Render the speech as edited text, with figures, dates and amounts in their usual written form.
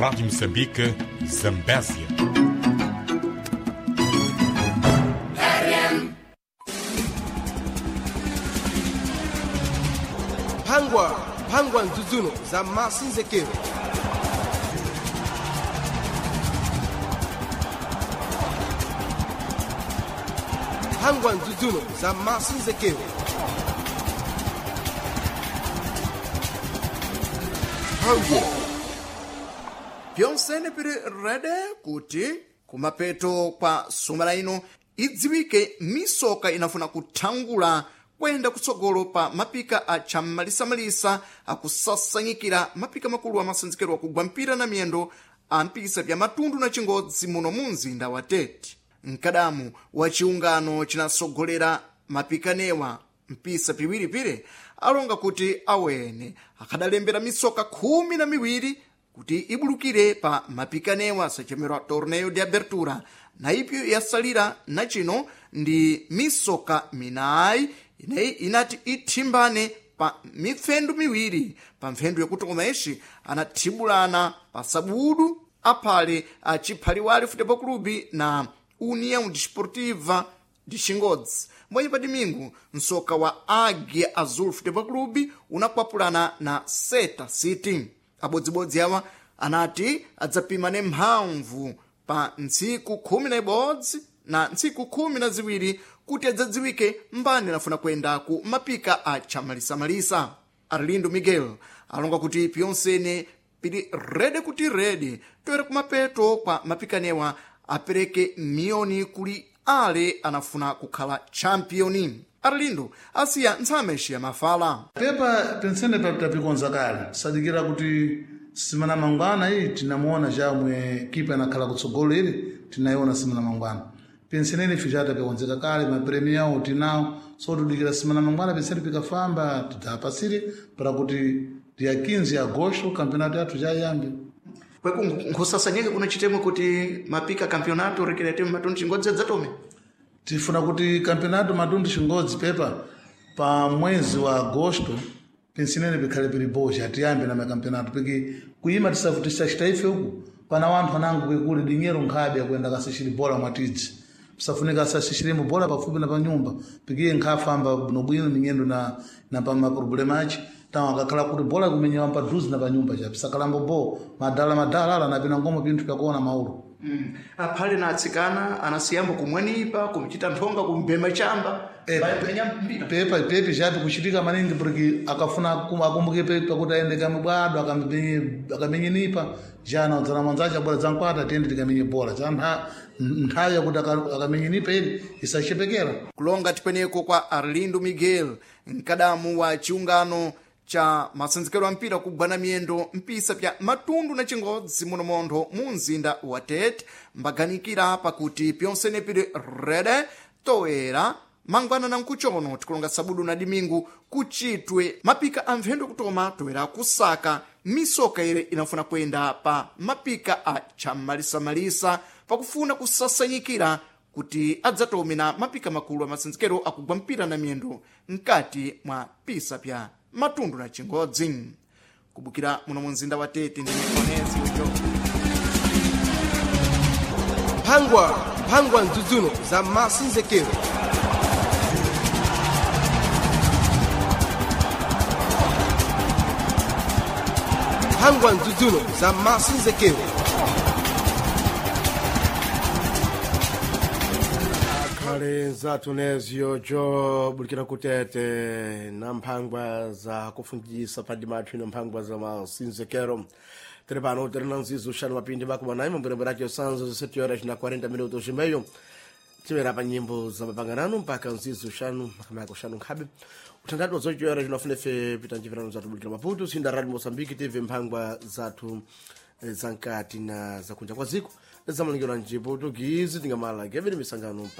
Rádio Moçambique, Zambésia. Phangwa Nzuzuno za Masinzekero. Phangwa Nzuzuno za Masinzekero. Pyonsene piri rede kuti kumapeto kwa sumala ino idziwike misoka inafuna kuthangula kwenda kutsogolo pa mapika a cham'malisa akusasanyikira mapika makulu amasanzikerwa kugwa mpira na miyendo a mpisa pya matundu na chingodzi muno mu mzinda wa Tete. Mkadamu wa chiungano chinasogolera mapikanewa mpisa piwiripire alonga kuti awene akadalembera misoka 12 kuti ibulukire pa mapikanewa sachemerwa torneio de abertura na ipyo yasalira na chino ndi misoka minayi ineyi inati ithimbane pa mifendu miwiri pa mfendu yakuti komeshi anathibulana pa sabudu aphale a chiphaliwali futebol clube na União Desportiva de Chingodzi. Mwenye pa domingo msoka wa Águia Azul Futebol Clube unakwapulana na Seta City. Abodzibodzi awa anati adzapimane mphamvu pa ntsiku 11 na ntsiku 12 kuti adzadziwike mbani anafuna kwenda ku mapika a cham'malisa. Arlindo Miguel alonga kuti pyonsene pili rede kuti rede toera kumapeto kwa mapikanewa apereke mioni kuli ale anafuna kukhala championi. Arlindo asiya ntsameshi ya mafala pepa pensene tapikonza kale sadikira kuti simana mangwana iyi tinamuona jamwe kipa anakhala kutsogolo ili tinaiona simana mangwana pensenene fijata pekonzeka kale mapremia yawo tinawo so tudikira simana mangwana pensene pikafamba tidapasiri para kuti dia 15 agosto campeonato yathu jayambe kweku nkhusasanyike kuna chitemwe kuti mapika campeonato recreativo matundu chingodzi adzatome tifuna kuti campeonato matundu chingodzi pepa pa mwezi wa agosto pensinene pikhale pili boja atiyambe na makampeonato piki kuyima tisavutisa chitaife uku pana wanthu anangu kwekule dinyero nkhabe yakuenda kasishiri bola mwatidzi pisafunika asashishiremo bola pafupi na panyumba pikiye nkhafamba bwinobwino mingendo na pa maproblema achi tawo akakhala kuti bola kumenyewa mpadhuzi na panyumba cha pisakalambo bo madala ala napina ngomo pinthu pyakuona maulu. Aphale na atsikana anasiyambo kumwenipa kumchita nthonga kumbema chamba pepa pepi chati kuchitika maningi porque akafuna akumbuke pepa kuti aende kamibwado akamenyenipa jana udzana mwanzacha bola zankwata tende tikamenye bola chantha nthawi yakuti akamenyenipa ili isachepekera kulonga tipweneko kwa Arlindo Miguel mkadamu wa chiungano cha masanzikero ampira kugwana miyendo mpisa pya matundu na chingodzi muno montho mu mzinda wa Tete mbaganikira pakuti pyonsene pili rede toera mangwana na nkuchono tikulonga sabudu na dimingu kuchitwe mapika amvendo kutoma toera kusaka misoka ile inafuna kwenda pa mapika a cham'malisa pakufuna kusasanyikira kuti adzatome na mapika makulu amasanzikero akugwa mpira na miyendo mkati mwa pisa pya matundu na chingodzi kubukira muno mu mzinda wa Tete ndi mikonezi ujo. Phangwa Nzuzuno za Masinzekero. Phangwa Nzuzuno za Masinzekero. Kale nzatu nezyo jo bulikira kutete na mphangwa za kufundisa padimatu na mphangwa za Masinzekero. Trepano terena nzizo shanu mapindi bako manayi mbwembwe radio sanzo 7 horas na 40 minutos meio. Timera pa nyimbo za mapanganano mpaka nzizo shanu makamako shanu nkhabe. Utandatu zo 8 horas nofunefe pitanjivana zatu bulikira Maputo sinda radio Mozambique TV mphangwa zatu zankati na zakunja kwa ziko. Zamalingiro nje Portuguese tingamala kevini misangano